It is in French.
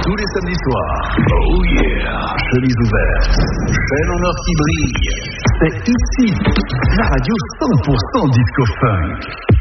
tous les samedis soirs. Oh yeah. Chemise ouverte, chaîne en or qui brille. C'est ici, la radio 100% disco funk.